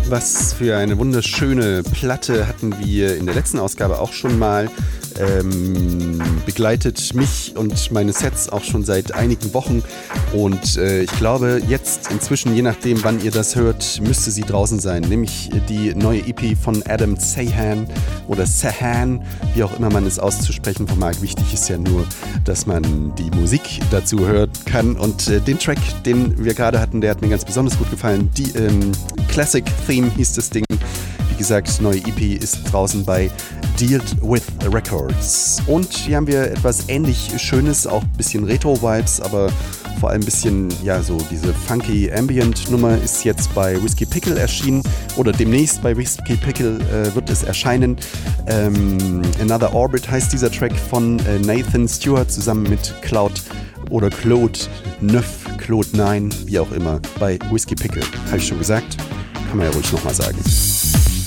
Was für eine wunderschöne Platte hatten wir in der letzten Ausgabe auch schon mal. Begleitet mich und meine Sets auch schon seit einigen Wochen und ich glaube jetzt inzwischen, je nachdem wann ihr das hört, müsste sie draußen sein, nämlich die neue EP von Adam Sahan oder Sahan, wie auch immer man es auszusprechen vermag. Wichtig ist ja nur, dass man die Musik dazu hören kann und den Track, den wir gerade hatten, der hat mir ganz besonders gut gefallen. Die Classic Theme hieß das Ding. Wie gesagt, neue EP ist draußen bei Dealt with Records. Und hier haben wir etwas ähnlich Schönes, auch ein bisschen Retro-Vibes, aber vor allem ein bisschen, ja, so diese funky Ambient-Nummer ist jetzt bei Whiskey Pickle erschienen oder demnächst bei Whiskey Pickle wird es erscheinen. Another Orbit heißt dieser Track von Nathan Stewart zusammen mit Claude 9, wie auch immer, bei Whiskey Pickle. Habe ich schon gesagt? Kann man ja ruhig nochmal sagen.